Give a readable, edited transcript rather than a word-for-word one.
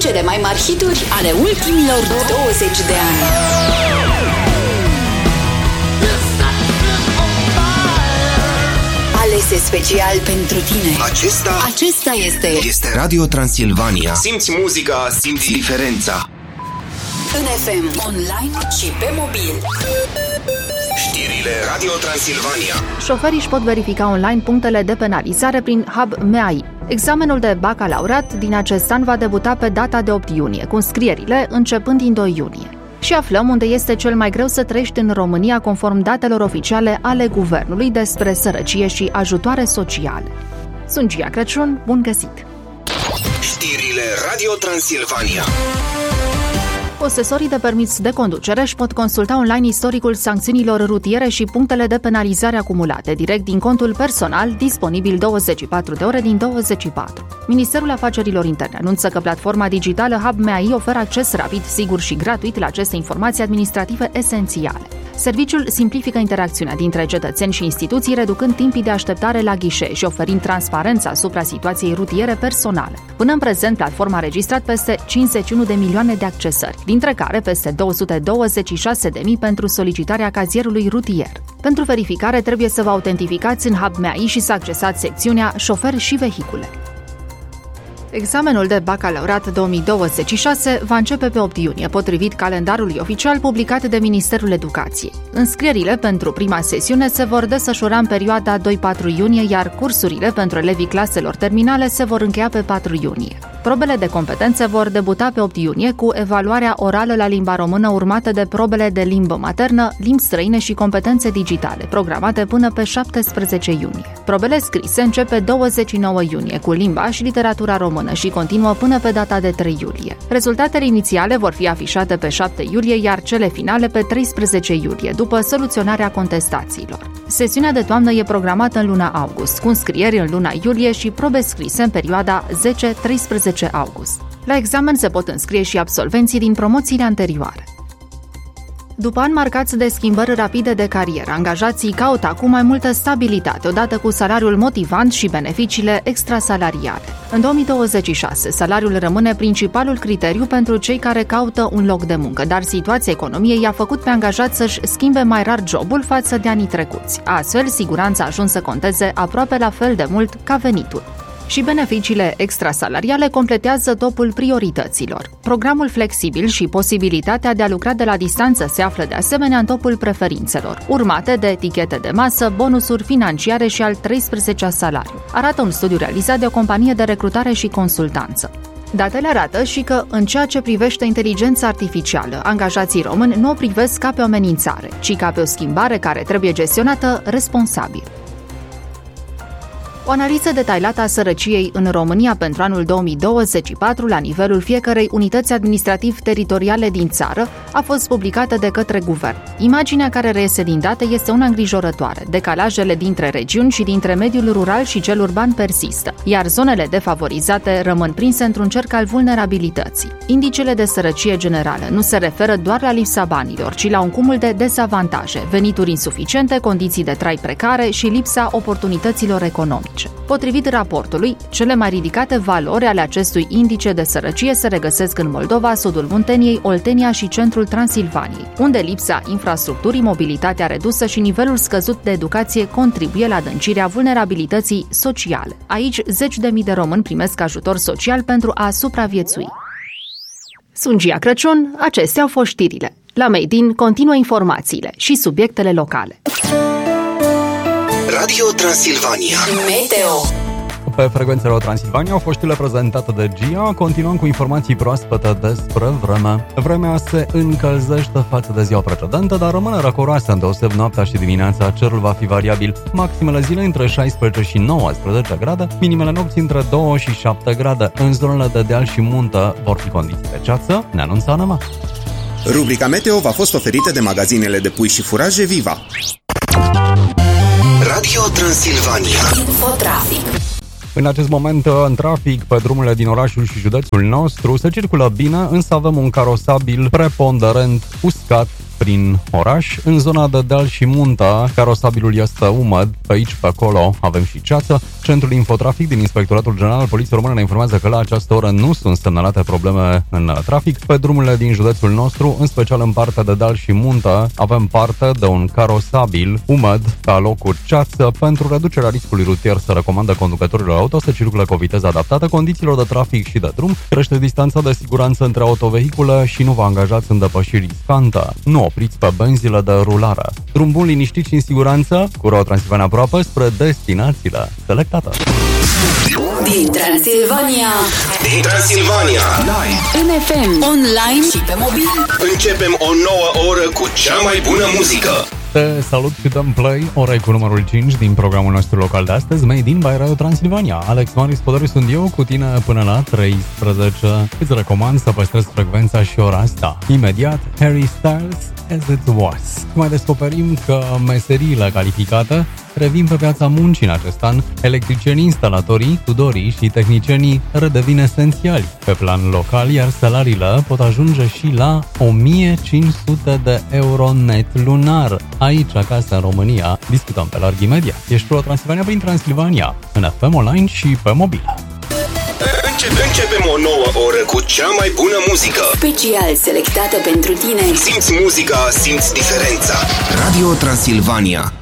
cele mai mari hituri ale ultimilor 20 de ani. Alese special pentru tine. Acesta este Radio Transilvania. Simți muzica, simți diferența. în FM, online și pe mobil. Știrile Radio Transilvania. Șoferii își pot verifica online punctele de penalizare prin Hub MEAI. Examenul de bacalaureat din acest an va debuta pe data de 8 iunie, cu înscrierile începând din 2 iunie. Și aflăm unde este cel mai greu să trăiești în România conform datelor oficiale ale Guvernului despre sărăcie și ajutoare sociale. Sunt Gia Crăciun, bun găsit! Știrile Radio Transilvania. Posesorii de permis de conducere își pot consulta online istoricul sancțiunilor rutiere și punctele de penalizare acumulate direct din contul personal, disponibil 24 de ore din 24. Ministerul Afacerilor Interne anunță că platforma digitală Hub MEAI oferă acces rapid, sigur și gratuit la aceste informații administrative esențiale. Serviciul simplifică interacțiunea dintre cetățeni și instituții, reducând timpii de așteptare la ghișe și oferind transparență asupra situației rutiere personale. Până în prezent, platforma a registrat peste 51 de milioane de accesări, dintre care peste 226.000 pentru solicitarea cazierului rutier. Pentru verificare trebuie să vă autentificați în Hub MEAI și să accesați secțiunea Șofer și vehicule. Examenul de bacalaureat 2026 va începe pe 8 iunie, potrivit calendarului oficial publicat de Ministerul Educației. Înscrierile pentru prima sesiune se vor desfășura în perioada 2-4 iunie, iar cursurile pentru elevii claselor terminale se vor încheia pe 4 iunie. Probele de competențe vor debuta pe 8 iunie cu evaluarea orală la limba română urmată de probele de limbă maternă, limbi străine și competențe digitale, programate până pe 17 iunie. Probele scrise încep pe 29 iunie cu limba și literatura română și continuă până pe data de 3 iulie. Rezultatele inițiale vor fi afișate pe 7 iulie, iar cele finale pe 13 iulie, după soluționarea contestațiilor. Sesiunea de toamnă e programată în luna august, cu înscrieri în luna iulie și probe scrise în perioada 10-13 august. La examen se pot înscrie și absolvenții din promoțiile anterioare. După ani marcați de schimbări rapide de carieră, angajații caută acum mai multă stabilitate, odată cu salariul motivant și beneficiile extrasalariale. În 2026, salariul rămâne principalul criteriu pentru cei care caută un loc de muncă, dar situația economiei i-a făcut pe angajați să-și schimbe mai rar jobul față de anii trecuți. Astfel, siguranța a ajuns să conteze aproape la fel de mult ca venitul. Și beneficiile extrasalariale completează topul priorităților. Programul flexibil și posibilitatea de a lucra de la distanță se află de asemenea în topul preferințelor, urmate de etichete de masă, bonusuri financiare și al 13-a salariu. Arată un studiu realizat de o companie de recrutare și consultanță. Datele arată și că, în ceea ce privește inteligența artificială, angajații români nu o privesc ca pe o amenințare, ci ca pe o schimbare care trebuie gestionată responsabil. O analiză detaliată a sărăciei în România pentru anul 2024 la nivelul fiecărei unități administrativ-teritoriale din țară a fost publicată de către guvern. Imaginea care reiese din date este una îngrijorătoare. Decalajele dintre regiuni și dintre mediul rural și cel urban persistă, iar zonele defavorizate rămân prinse într-un cerc al vulnerabilității. Indicele de sărăcie generală nu se referă doar la lipsa banilor, ci la un cumul de dezavantaje, venituri insuficiente, condiții de trai precare și lipsa oportunităților economice. Potrivit raportului, cele mai ridicate valori ale acestui indice de sărăcie se regăsesc în Moldova, sudul Munteniei, Oltenia și centrul Transilvaniei, unde lipsa infrastructurii, mobilitatea redusă și nivelul scăzut de educație contribuie la adâncirea vulnerabilității sociale. Aici, 10.000 de români primesc ajutor social pentru a supraviețui. Sunt Gia Crăciun, acestea au fost știrile. La Made in continuă informațiile și subiectele locale. Radio Transilvania. Meteo. Pe frecvențele Transilvania au fost știrile prezentate de Gia. Continuăm cu informații proaspete despre vreme. Vremea se încălzește față de ziua precedentă, dar rămâne răcoroasă, îndeoseb noaptea și dimineața. Cerul va fi variabil. Maximele zilei între 16 și 19 grade, minimele nopții între 2 și 7 grade. În zonele de deal și muntă vor fi condiții de ceață, ne anunță Anema. Rubrica Meteo v-a fost oferită de magazinele de pui și furaje Viva. Radio Transilvania. Infotrafic. În acest moment, în trafic, pe drumurile din orașul și județul nostru, se circulă bine, însă avem un carosabil preponderent uscat prin oraș. În zona de deal și muntă, carosabilul este umed, pe aici, pe acolo avem și ceață. Centrul Infotrafic din Inspectoratul General al Poliției Române ne informează că la această oră nu sunt semnalate probleme în trafic. Pe drumurile din județul nostru, în special în partea de deal și muntă, avem parte de un carosabil umed, ca locuri ceață. Pentru reducerea riscului rutier se recomandă conducătorilor auto să circule cu o viteză adaptată condițiilor de trafic și de drum. Crește distanța de siguranță între autovehicule și nu vă angajați în depășiri riscante. Nu opriți pe benzile de rulare. Drum bun, liniștit și în siguranță, cu Road Transilvania aproape spre destinațiile selectate. Din Transilvania. Din Transilvania. Live. În FM, online și pe mobil. Începem o nouă oră cu cea mai bună muzică. Te salut și dăm play, ora cu numărul 5 din programul nostru local de astăzi, Made in by Radio Transilvania. Alex Marius Podoriu sunt eu, cu tine până la 13. Îți recomand să păstrezi frecvența și ora asta. Imediat, Harry Styles, As It Was. Mai descoperim că meseriile calificate revin pe piața muncii în acest an. Electricienii, instalatorii, tudorii și tehnicienii redevin esențiali pe plan local, iar salariile pot ajunge și la 1500 de euro net lunar. Aici, acasă, în România, discutăm pe larg imediat. Ești Pro Transilvania prin Transilvania, în FM online și pe mobil. Începem o nouă oră cu cea mai bună muzică. Special selectată pentru tine. Simți muzica, simți diferența. Radio Transilvania.